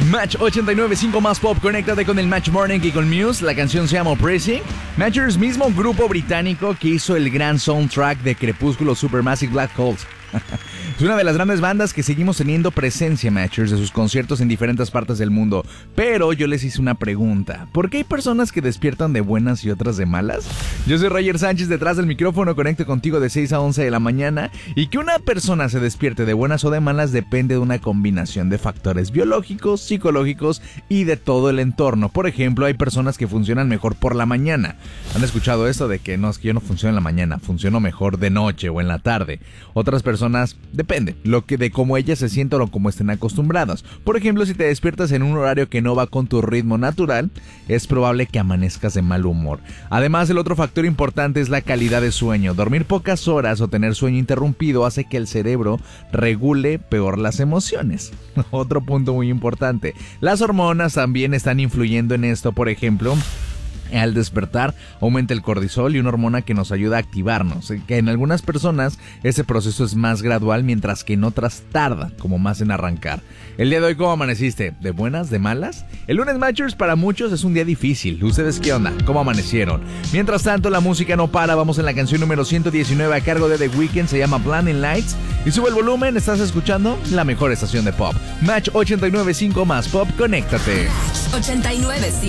Match 89.5 más pop, conéctate con el Match Morning y con Muse. La canción se llama Pressing. Matchers, mismo grupo británico que hizo el gran soundtrack de Crepúsculo Supermassive Black Holes. Es una de las grandes bandas que seguimos teniendo presencia, Matchers, de sus conciertos en diferentes partes del mundo. Pero yo les hice una pregunta: ¿por qué hay personas que despiertan de buenas y otras de malas? Yo soy Roger Sánchez, detrás del micrófono, conecto contigo de 6 a 11 de la mañana. Y que una persona se despierte de buenas o de malas depende de una combinación de factores biológicos, psicológicos y de todo el entorno. Por ejemplo, hay personas que funcionan mejor por la mañana. ¿Han escuchado esto de que no, es que yo no funciono en la mañana, funciono mejor de noche o en la tarde? Otras personas, depende de cómo ellas se sientan o cómo estén acostumbradas. Por ejemplo, si te despiertas en un horario que no va con tu ritmo natural, es probable que amanezcas de mal humor. Además, el otro factor importante es la calidad de sueño. Dormir pocas horas o tener sueño interrumpido hace que el cerebro regule peor las emociones. Otro punto muy importante: las hormonas también están influyendo en esto. Por ejemplo, al despertar aumenta el cortisol y una hormona que nos ayuda a activarnos, que en algunas personas ese proceso es más gradual, mientras que en otras tarda como más en arrancar. El día de hoy, ¿cómo amaneciste? ¿De buenas? ¿De malas? El lunes, Matchers, para muchos es un día difícil. ¿Ustedes qué onda? ¿Cómo amanecieron? Mientras tanto, la música no para. Vamos en la canción número 119 a cargo de The Weeknd, se llama Blinding Lights. Y sube el volumen, estás escuchando la mejor estación de pop. Match 89.5 más pop, conéctate. 89.5